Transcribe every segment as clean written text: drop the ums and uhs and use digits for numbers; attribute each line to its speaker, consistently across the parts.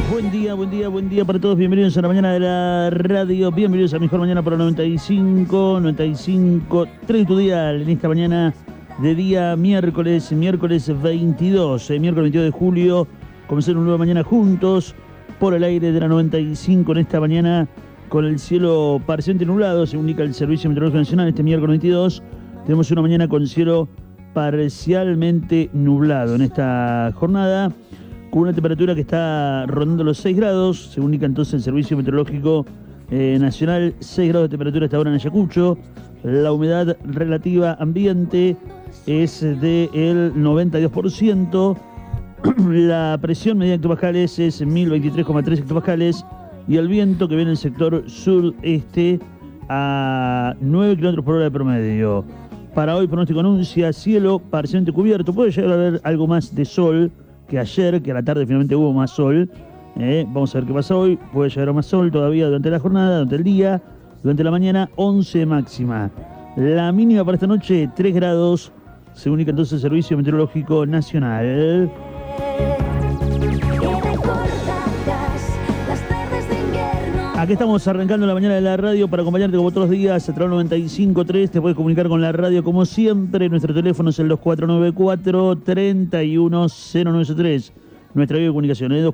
Speaker 1: Buen día para todos. Bienvenidos a la mañana de la radio. Bienvenidos a Mejor Mañana por la 95.3 tu dial. En esta mañana de día miércoles 22 de julio. Comenzar una nueva mañana juntos por el aire de la 95 en esta mañana con el cielo parcialmente nublado, según indica el Servicio Meteorológico Nacional. Este miércoles 22 tenemos una mañana con cielo parcialmente nublado en esta jornada, con una temperatura que está rondando los 6 grados, según indica entonces el Servicio Meteorológico Nacional. 6 grados de temperatura hasta ahora en Ayacucho. La humedad relativa ambiente es del 92%. La presión medida en hectopascales es 1023,3 hectopascales. Y el viento que viene del sector sudeste a 9 km por hora de promedio. Para hoy pronóstico anuncia cielo parcialmente cubierto. Puede llegar a haber algo más de sol que ayer, que a la tarde finalmente hubo más sol. Vamos a ver qué pasa hoy. Puede llegar a más sol todavía durante la jornada, durante el día, durante la mañana, 11 máxima. La mínima para esta noche, 3 grados, según indica entonces el Servicio Meteorológico Nacional. Aquí estamos arrancando la mañana de la radio para acompañarte como todos los días a través del 95.3. Te puedes comunicar con la radio como siempre. Nuestro teléfono es el 2494-310903. Nuestra vía de comunicación es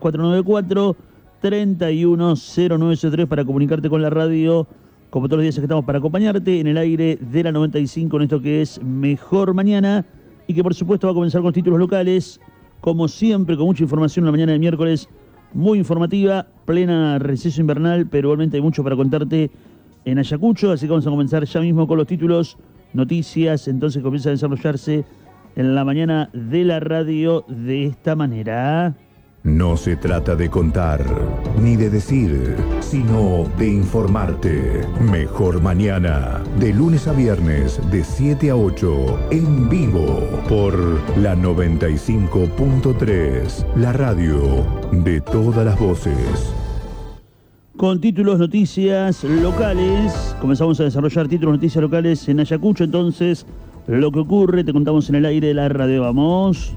Speaker 1: 2494-310903 para comunicarte con la radio como todos los días que estamos para acompañarte en el aire de la 95 en esto que es Mejor Mañana, y que por supuesto va a comenzar con títulos locales, como siempre, con mucha información en la mañana de miércoles. Muy informativa, plena receso invernal, pero igualmente hay mucho para contarte en Ayacucho, así que vamos a comenzar ya mismo con los títulos, noticias. Entonces comienza a desarrollarse en la mañana de la radio de esta manera.
Speaker 2: No se trata de contar, ni de decir, sino de informarte. Mejor Mañana, de lunes a viernes, de 7 a 8, en vivo, por la 95.3, la radio de todas las voces.
Speaker 1: Con títulos, noticias locales, comenzamos a desarrollar títulos, noticias locales en Ayacucho. Entonces, lo que ocurre, te contamos en el aire de la radio. Vamos.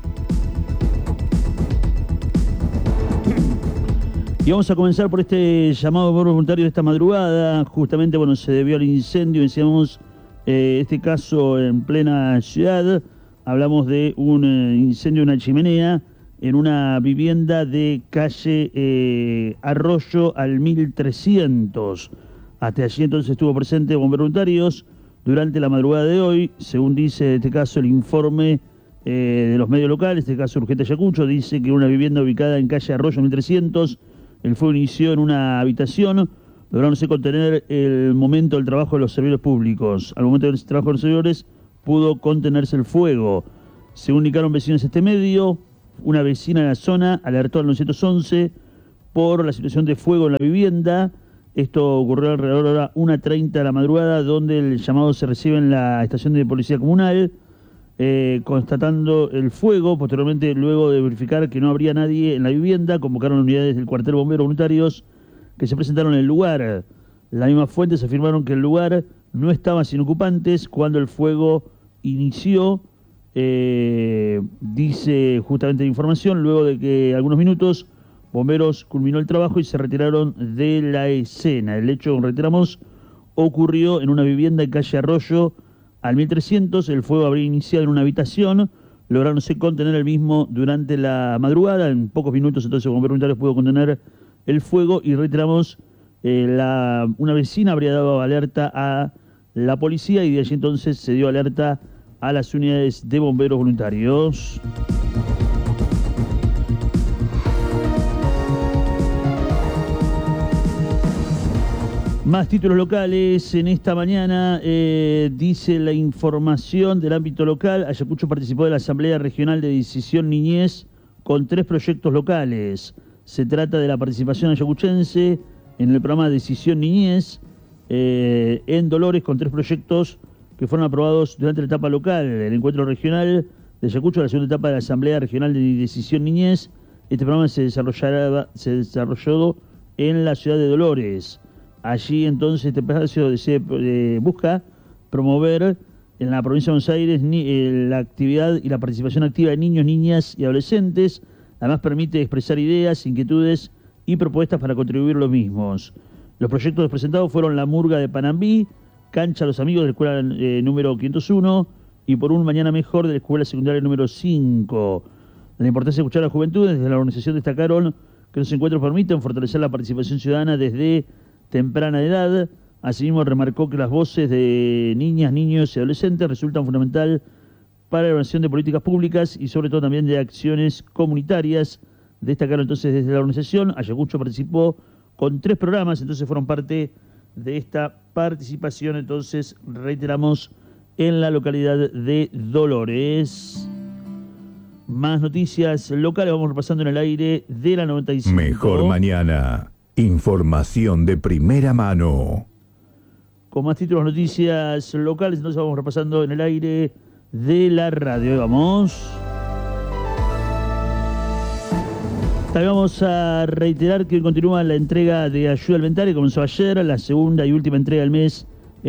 Speaker 1: Y vamos a comenzar por este llamado por voluntario de esta madrugada. Justamente, bueno, se debió al incendio, decíamos, este caso en plena ciudad. Hablamos de un incendio de una chimenea en una vivienda de calle Arroyo al 1300. Hasta allí entonces estuvo presente bomberos voluntarios durante la madrugada de hoy. Según dice en este caso el informe de los medios locales, este caso Urgente Ayacucho, dice que una vivienda ubicada en calle Arroyo 1300, el fuego inició en una habitación, lográndose contener el momento del trabajo de los servidores públicos. Al momento del trabajo de los servidores pudo contenerse el fuego. Según indicaron vecinos de este medio, una vecina de la zona alertó al 911 por la situación de fuego en la vivienda. Esto ocurrió alrededor de la 1:30 de la madrugada, donde el llamado se recibe en la estación de policía comunal, constatando el fuego. Posteriormente, luego de verificar que no habría nadie en la vivienda, convocaron unidades del cuartel bomberos voluntarios que se presentaron en el lugar. Las mismas fuentes afirmaron que el lugar no estaba sin ocupantes cuando el fuego inició. Dice justamente la información, luego de que algunos minutos bomberos culminó el trabajo y se retiraron de la escena. El hecho, reiteramos, ocurrió en una vivienda en calle Arroyo al 1300. El fuego habría iniciado en una habitación, lográndose contener el mismo durante la madrugada. En pocos minutos entonces bomberos voluntarios pudo contener el fuego y reiteramos, una vecina habría dado alerta a la policía y de allí entonces se dio alerta a las unidades de bomberos voluntarios. Más títulos locales en esta mañana. Dice la información del ámbito local. Ayacucho participó de la Asamblea Regional de Decisión Niñez con 3 proyectos locales. Se trata de la participación ayacuchense en el programa Decisión Niñez en Dolores, con 3 proyectos que fueron aprobados durante la etapa local. El encuentro regional de Ayacucho, la segunda etapa de la Asamblea Regional de Decisión Niñez. Este programa se desarrolló en la ciudad de Dolores. Allí entonces este espacio se busca promover en la provincia de Buenos Aires la actividad y la participación activa de niños, niñas y adolescentes. Además permite expresar ideas, inquietudes y propuestas para contribuir los mismos. Los proyectos presentados fueron la Murga de Panambí, Cancha a los Amigos de la Escuela número 501 y Por un Mañana Mejor de la Escuela Secundaria número 5. La importancia de escuchar a la juventud, desde la organización destacaron que los encuentros permiten fortalecer la participación ciudadana desde temprana edad. Asimismo, remarcó que las voces de niñas, niños y adolescentes resultan fundamental para la evaluación de políticas públicas y sobre todo también de acciones comunitarias. Destacaron entonces desde la organización. Ayacucho participó con 3 programas, entonces fueron parte de esta participación, entonces reiteramos, en la localidad de Dolores. Más noticias locales, vamos repasando en el aire de la 95.
Speaker 2: Mejor mañana, información de primera mano.
Speaker 1: Con más títulos, noticias locales, entonces vamos repasando en el aire de la radio. Ahí vamos. También vamos a reiterar que continúa la entrega de ayuda alimentaria, comenzó ayer, la segunda y última entrega del mes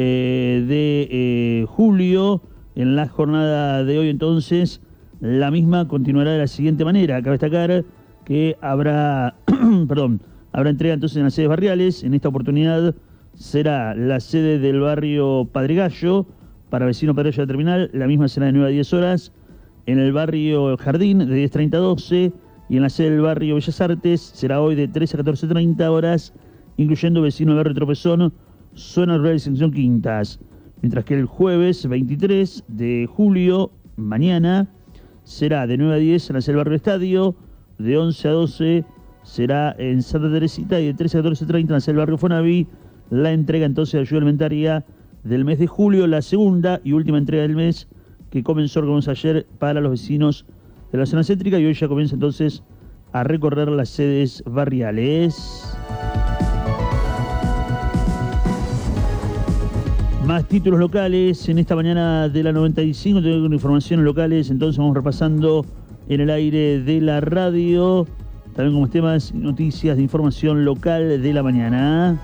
Speaker 1: de julio. En la jornada de hoy, entonces, la misma continuará de la siguiente manera. Cabe destacar que habrá habrá entrega entonces en las sedes barriales. En esta oportunidad será la sede del barrio Padre Gallo, para vecino Padre Gallo de la Terminal. La misma será de 9 a 10 horas. En el barrio Jardín, de 10:30 a 12. Y en la sede del barrio Bellas Artes será hoy de 13 a 14:30 horas, incluyendo vecinos del barrio Tropezón, zona rural y sección Quintas. Mientras que el jueves 23 de julio, mañana, será de 9 a 10 en la sede del barrio Estadio, de 11 a 12 será en Santa Teresita y de 13 a 14:30 en la sede del barrio Fonaví, la entrega entonces de ayuda alimentaria del mes de julio, la segunda y última entrega del mes que comenzó ayer para los vecinos de la zona céntrica y hoy ya comienza entonces a recorrer las sedes barriales. Más títulos locales en esta mañana de la 95, tengo informaciones locales, entonces vamos repasando en el aire de la radio, también como temas, noticias de información local de la mañana.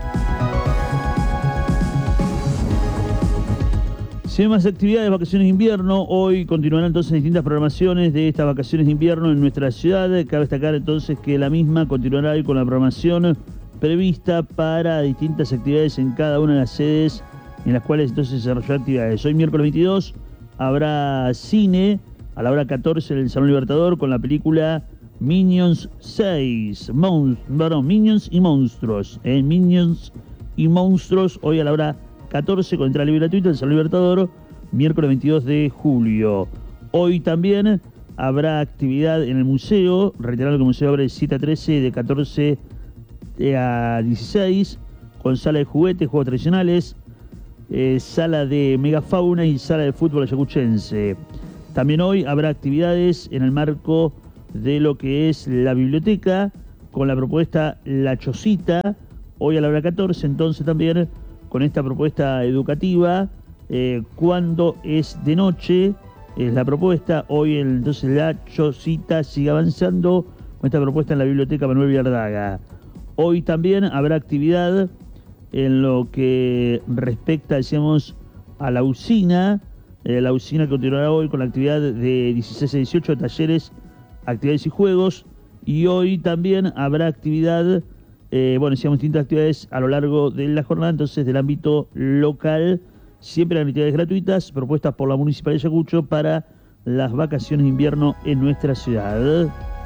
Speaker 1: Si hay más actividades, vacaciones de invierno, hoy continuarán entonces distintas programaciones de estas vacaciones de invierno en nuestra ciudad. Cabe destacar entonces que la misma continuará hoy con la programación prevista para distintas actividades en cada una de las sedes en las cuales entonces se desarrollarán actividades. Hoy miércoles 22 habrá cine a la hora 14 en el Salón Libertador con la película Minions 6, Minions y Monstruos. Minions y Monstruos, hoy a la hora 14 con entrada libre gratuita en Salón Libertador, miércoles 22 de julio. Hoy también habrá actividad en el museo, reiterando que el museo abre de 7 a 13, de 14 a 16, con sala de juguetes, juegos tradicionales, sala de megafauna y sala de fútbol ayacuchense. También hoy habrá actividades en el marco de lo que es la biblioteca, con la propuesta La Chocita, hoy a la hora 14, entonces también con esta propuesta educativa, cuando es de noche, es la propuesta. Hoy entonces La Chocita sigue avanzando con esta propuesta en la Biblioteca Manuel Villardaga. Hoy también habrá actividad en lo que respecta, decíamos, a la usina. La usina continuará hoy con la actividad de 16 a 18 de talleres, actividades y juegos. Y hoy también habrá actividad, decíamos distintas actividades a lo largo de la jornada, entonces del ámbito local, siempre las actividades gratuitas propuestas por la Municipalidad de Ayacucho para las vacaciones de invierno en nuestra ciudad.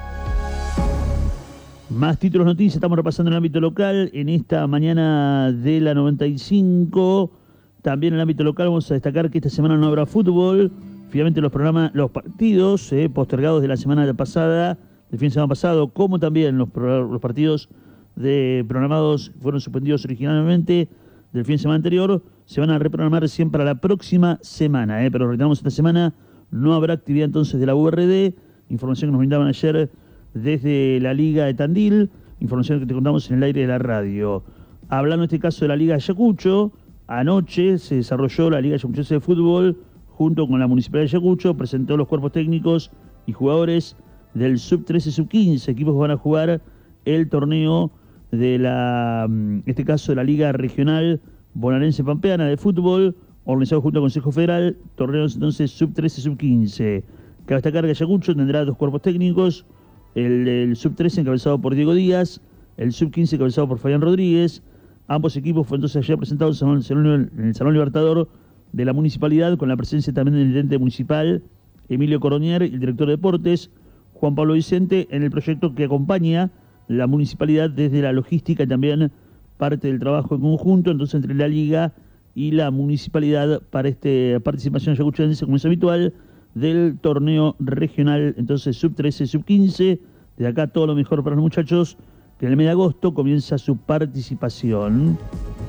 Speaker 1: Más títulos, noticias, estamos repasando en el ámbito local en esta mañana de la 95. También en el ámbito local vamos a destacar que esta semana no habrá fútbol. Finalmente los partidos postergados de la semana pasada, del fin de semana pasado, como también los partidos programados fueron suspendidos originalmente del fin de semana anterior, se van a reprogramar recién para la próxima semana, pero reiteramos, esta semana no habrá actividad entonces de la URD, información que nos brindaban ayer desde la Liga de Tandil, información que te contamos en el aire de la radio. Hablando en este caso de la Liga de Ayacucho, anoche se desarrolló la Liga Ayacuchense de Fútbol junto con la Municipalidad de Ayacucho, presentó los cuerpos técnicos y jugadores del Sub-13 y Sub-15, equipos que van a jugar el torneo de este caso de la Liga Regional Bonaerense Pampeana de Fútbol, organizado junto al Consejo Federal, torneos entonces Sub-13 y Sub-15. Cabe destacar que Ayacucho tendrá 2 cuerpos técnicos, el Sub-13 encabezado por Diego Díaz el Sub-15 cabezado por Fabián Rodríguez. Ambos equipos fueron entonces ayer presentados en el Salón Libertador de la Municipalidad, con la presencia también del intendente municipal, Emilio Coronier, y el director de deportes, Juan Pablo Vicente, en el proyecto que acompaña la municipalidad desde la logística y también parte del trabajo en conjunto, entonces entre la liga y la municipalidad para esta participación ayacuchense, como es habitual, del torneo regional, entonces Sub-13, Sub-15. Desde acá todo lo mejor para los muchachos, que en el mes de agosto comienza su participación.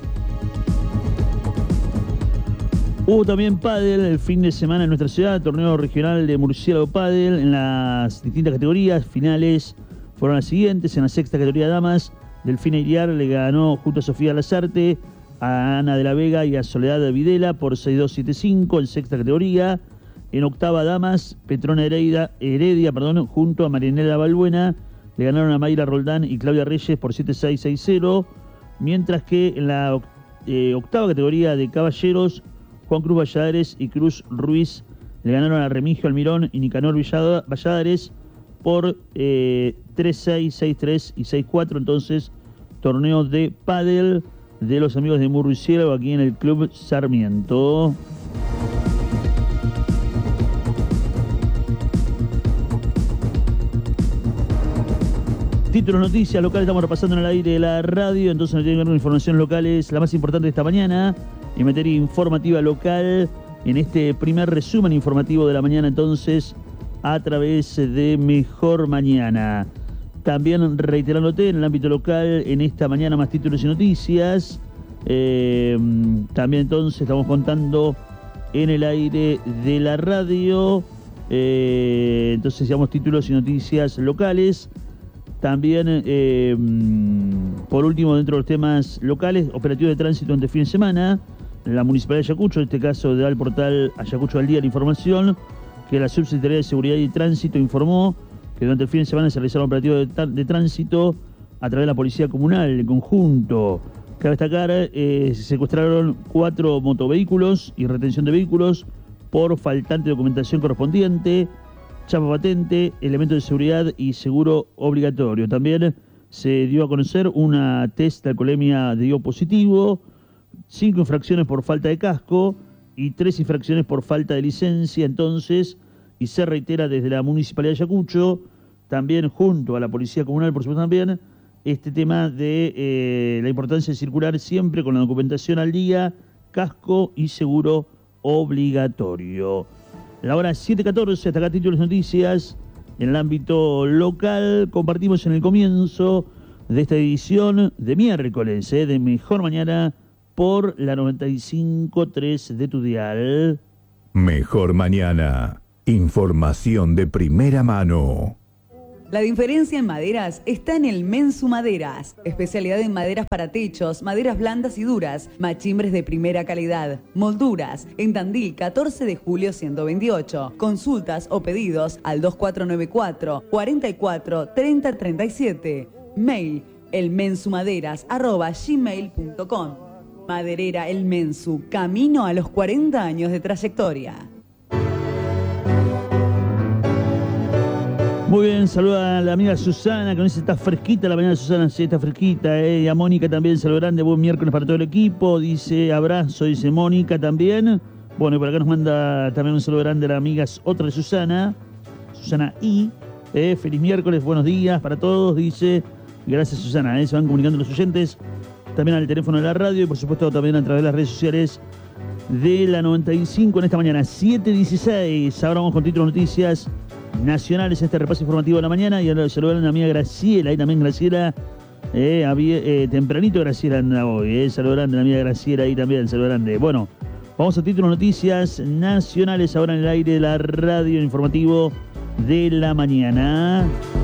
Speaker 1: Hubo también pádel el fin de semana en nuestra ciudad, torneo regional de Murciélago Pádel en las distintas categorías. Finales fueron las siguientes: en la sexta categoría damas, Delfina Iriar le ganó junto a Sofía Lazarte a Ana de la Vega y a Soledad Videla por 6-2, 7-5 en sexta categoría. En octava damas, Petrona Heredia, junto a Marianela Balbuena le ganaron a Mayra Roldán y Claudia Reyes por 7-6, 6-0. Mientras que en la octava categoría de caballeros, Juan Cruz Valladares y Cruz Ruiz le ganaron a Remigio Almirón y Nicanor Valladares por 3-6, 6-3 y 6-4. Entonces, torneo de pádel de los amigos de Murciélago aquí en el Club Sarmiento. Títulos, noticias locales, estamos repasando en el aire de la radio, entonces nos tienen que dar informaciones locales, la más importante de esta mañana, en materia informativa local, en este primer resumen informativo de la mañana, entonces, a través de Mejor Mañana. También reiterándote, en el ámbito local, en esta mañana más títulos y noticias. También entonces estamos contando en el aire de la radio, entonces digamos títulos y noticias locales. También, por último, dentro de los temas locales, operativo de tránsito durante el fin de semana, la Municipalidad de Ayacucho, en este caso da el portal Ayacucho al Día la información, que la Subsecretaría de Seguridad y Tránsito informó que durante el fin de semana se realizaron operativos de tránsito a través de la Policía Comunal en conjunto. Cabe destacar, se secuestraron 4 motovehículos y retención de vehículos por faltante de documentación correspondiente, chapa patente, elementos de seguridad y seguro obligatorio. También se dio a conocer una test de alcoholemia de dio positivo, 5 infracciones por falta de casco y 3 infracciones por falta de licencia, entonces, y se reitera desde la Municipalidad de Ayacucho, también junto a la Policía Comunal, por supuesto también, este tema de la importancia de circular siempre con la documentación al día, casco y seguro obligatorio. La hora 7:14, hasta acá títulos noticias. En el ámbito local, compartimos en el comienzo de esta edición de miércoles, de Mejor Mañana, por la 95.3 de tu dial.
Speaker 2: Mejor Mañana, información de primera mano.
Speaker 3: La diferencia en maderas está en el Mensu Maderas. Especialidad en maderas para techos, maderas blandas y duras, machimbres de primera calidad, molduras. En Tandil, 14 de julio 128. Consultas o pedidos al 2494 44 30 37. Mail elmensumaderas@gmail.com. Maderera El Mensu, camino a los 40 años de trayectoria.
Speaker 1: Muy bien, saluda a la amiga Susana, que dice está fresquita la mañana. Susana, sí, está fresquita. Y a Mónica también, saludo grande, buen miércoles para todo el equipo. Dice abrazo, dice Mónica también. Bueno, y por acá nos manda también un saludo grande a la amiga otra de Susana, Susana I. Feliz miércoles, buenos días para todos, dice. Gracias, Susana. Se van comunicando los oyentes también al teléfono de la radio y por supuesto también a través de las redes sociales de la 95 en esta mañana, 7:16. Ahora vamos con títulos noticias nacionales, este repaso informativo de la mañana. Y ahora saludar a la amiga Graciela, ahí también Graciela, tempranito Graciela anda hoy, saludar a la amiga Graciela ahí también, saludar grande. Bueno, vamos a títulos noticias nacionales ahora en el aire de la radio informativo de la mañana.